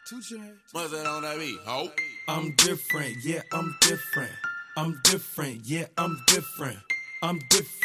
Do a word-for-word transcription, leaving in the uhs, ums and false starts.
Two chains. What's that on that beat, ho? I'm different, yeah, I'm different. I'm different, yeah, I'm different. I'm different.